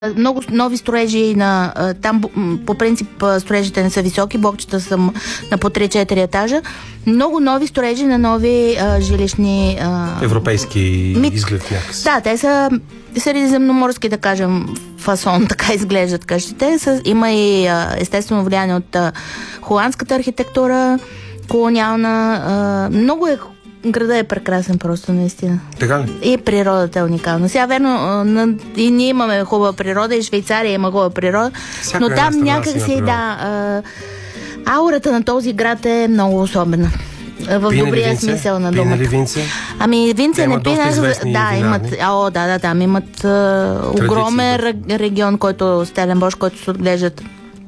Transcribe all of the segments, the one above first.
много нови строежи там по принцип строежите не са високи, блокчета са на по 3-4 етажа. Много нови строежи на нови жилищни... Европейски изглед някакси. Да, те са средиземноморски, да кажем, фасон, така изглеждат къщите. Има и естествено влияние от холандската архитектура, колониална. Много града е прекрасен просто, наистина. Така ли? И природата е уникална. Сега, верно, и ние имаме хубава природа, и Швейцария има хубава природа, но там някакси, аурата на този град е много особена. В добрия смисъл на думата. Пина ли винце? Ами винце не пина. Да, имат огромен регион, който Стеленбош, който се отглеждат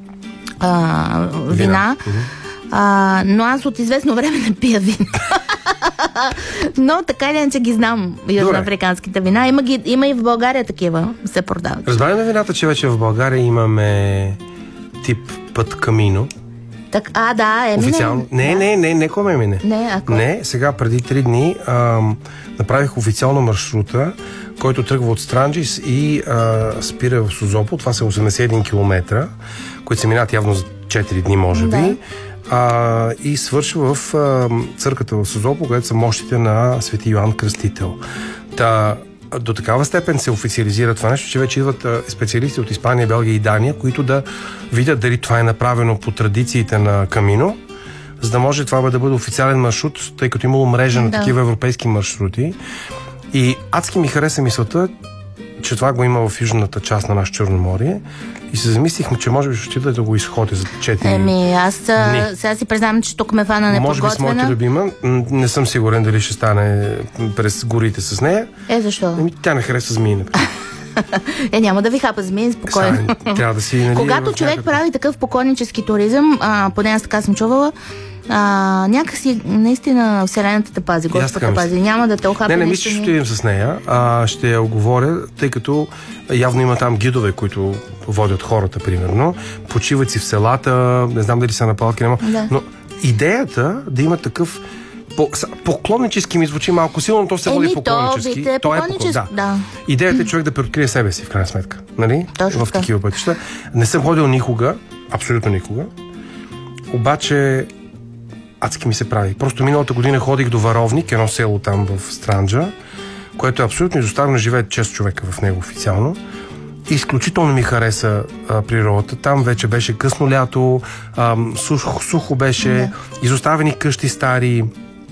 вина. Но аз от известно време не пия вина. Но така или иначе ги знам, южноафриканските вина. Има и в България такива, се продават. Разбавяме вината, че вече в България имаме тип път Камино. Официално. Не, коме мине. Не, сега преди 3 дни направих официално маршрута, който тръгва от Странджис и спира в Созопол. Това са 81 км, които се минат явно за 4 дни, може би. И свършва в църквата в Созопол, където са мощите на Свети Йоан Кръстител. До такава степен се официализира това нещо, че вече идват специалисти от Испания, Белгия и Дания, които да видят дали това е направено по традициите на Камино, за да може това да бъде официален маршрут, тъй като имало мрежа на такива европейски маршрути. И адски ми хареса мисълта, че това го има в южната част на нашето Черноморие. И се замислихме, че може би ще отида да го изходя за 4 дни. Аз сега си признавам, че тук ме фана неподготвена. Може би с моята любима. Не съм сигурен дали ще стане през горите с нея. Защо? Тя не хареса змии, например. Няма да ви хапа змии, спокойно. Трябва да си, когато човек прави такъв покойнически туризъм, поне аз така съм чувала, някакси наистина Вселената те пази, Господ те пази. Няма да те охапи. Не мисля, че ще идем с нея. Ще я оговоря, тъй като явно има там гидове, които водят хората, примерно. Почиват си в селата, не знам дали са на палки, но идеята да има такъв поклоннически ми звучи малко силно, но то се води поклоннически. То е да. Идеята е човек да преоткрие себе си, в крайна сметка. Нали? В такива пътища. Не съм ходил никога, абсолютно никога. Обаче адски ми се прави. Просто миналата година ходих до Варовник, едно село там в Странджа, което е абсолютно изоставено, живеят 6 човека в него официално. Изключително ми хареса природата. Там вече беше късно лято, сухо беше, изоставени къщи стари.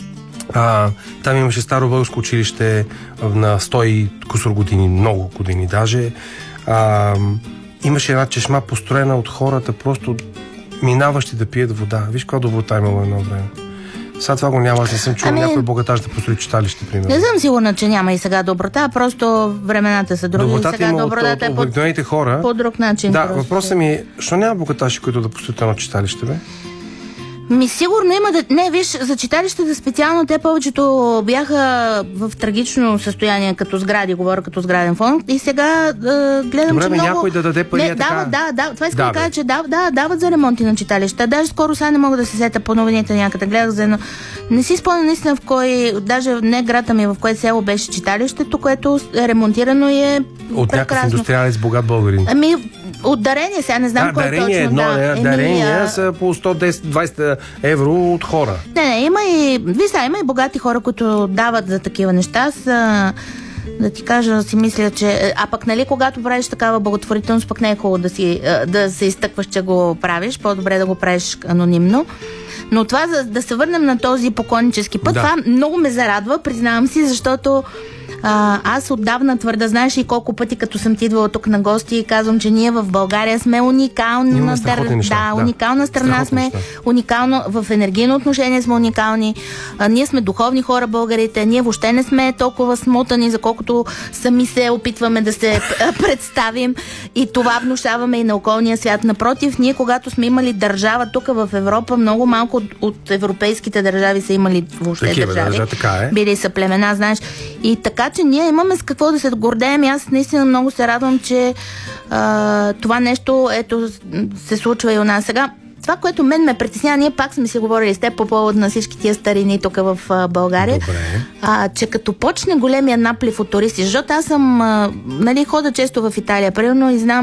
Там имаше старо българско училище на 100 кусор години, много години даже. Имаше една чешма, построена от хората, просто минаващи да пият вода. Виж каква доброта имало едно време. Сега това го няма, аз не съм чул някой богаташ да построи читалище, примерно. Не съм сигурна, че няма и сега доброта, просто времената са други. Добротата има от обикновените хора. По друг начин. Да, въпросът ми е, защо няма богаташи, които да построят едно читалище, бе? Сигурно има Не, виж, за читалищата специално те повечето бяха в трагично състояние като сгради, говоря като сграден фонд. И сега гледам, че много... някой да даде пари така... Това искам да кажа, че дават за ремонти на читалища. Даже скоро сега не мога да се сета по новините някъде. Гледах за едно... Не си спомням наистина в кой... Даже не града ми, в кое село беше читалището, което е ремонтирано и е от някакъв индустриалец богат българин. От дарение, сега не знам кой точно. Дарения са по 110-20 евро от хора. Има и богати хора, които дават за такива неща. Да ти кажа, си мисля, че... пък, нали, когато правиш такава благотворителност, пък не е хубаво да се изтъкваш, че го правиш. По-добре да го правиш анонимно. Но това, да се върнем на този поклоннически път, това много ме зарадва, признавам си, защото аз отдавна твърда, знаеш и колко пъти, като съм ти идвала тук на гости и казвам, че ние в България сме уникална уникална страна сме, уникално в енергийно отношение сме уникални. Ние сме духовни хора, българите, ние въобще не сме толкова смотани, за колкото сами се опитваме да се представим, и това внушаваме и на околния свят. Напротив, ние когато сме имали държава тук в Европа, много малко от европейските държави са имали въобще държави. Били са племена, знаеш. И така, че ние имаме с какво да се гордеем. Аз наистина много се радвам, че това нещо се случва и у нас. Сега Това, което мен ме притеснява, ние пак сме си говорили с теб по повод на всички тия старини тук в България, че като почне големия наплив от туристи, защото аз съм, хода често в Италия, примерно, и знам